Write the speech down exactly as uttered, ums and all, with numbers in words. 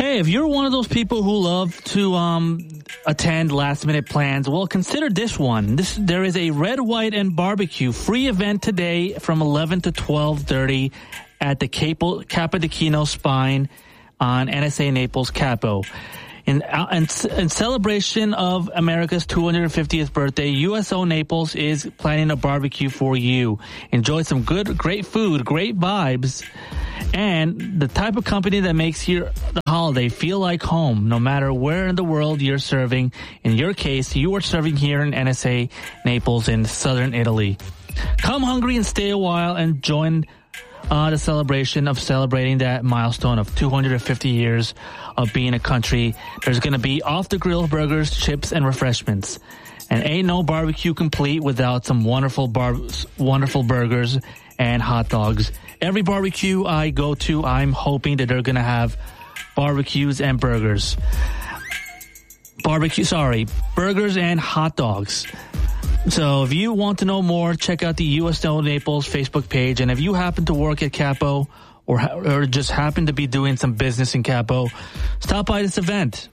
Hey, if you're one of those people who love to um, attend last-minute plans, well, consider this one. This there is a Red, White, and Barbecue free event today from eleven to twelve thirty at the Capo, Capo di Chino Spine on N S A Naples Capo. In, in, in celebration of America's two hundred fiftieth birthday, U S O Naples is planning a barbecue for you. Enjoy some good, great food, great vibes, and the type of company that makes your the holiday feel like home, no matter where in the world you're serving. In your case, you are serving here in N S A Naples in southern Italy. Come hungry and stay a while and join Uh, the celebration of celebrating that milestone of two hundred fifty years of being a country. There's going to be off-the-grill burgers, chips, and refreshments. And ain't no barbecue complete without some wonderful bar- wonderful burgers and hot dogs. Every barbecue I go to, I'm hoping that they're going to have barbecues and burgers. Barbecue, sorry, burgers and hot dogs. So if you want to know more, check out the U S O Naples Facebook page. And if you happen to work at Capo or, or just happen to be doing some business in Capo, stop by this event.